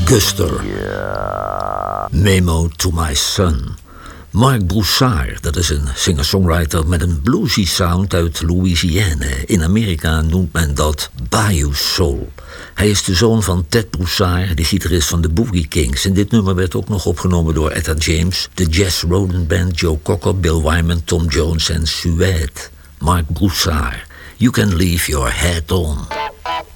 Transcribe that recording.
Guster. Memo to my son. Marc Broussard, dat is een singer-songwriter met een bluesy sound uit Louisiana. In Amerika noemt men dat Bayou Soul. Hij is de zoon van Ted Broussard, de gitarist van de Boogie Kings. En dit nummer werd ook nog opgenomen door Etta James, de Jazz Rodent Band, Joe Cocker, Bill Wyman, Tom Jones en Suede. Marc Broussard, You Can Leave Your Hat On.